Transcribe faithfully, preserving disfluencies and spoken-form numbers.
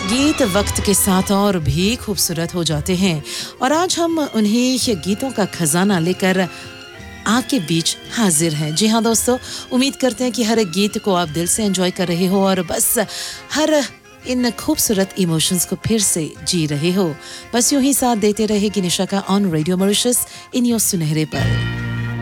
गीत वक्त के साथ और भी खूबसूरत हो जाते हैं और आज हम उन्हीं गीतों का खजाना लेकर आपके बीच हाजिर हैं। जी हाँ दोस्तों, उम्मीद करते हैं कि हर एक गीत को आप दिल से एंजॉय कर रहे हो और बस हर इन खूबसूरत इमोशंस को फिर से जी रहे हो। बस यूं ही साथ देते रहेगी निशा का on radio Mauritius in your सुनहरे पर।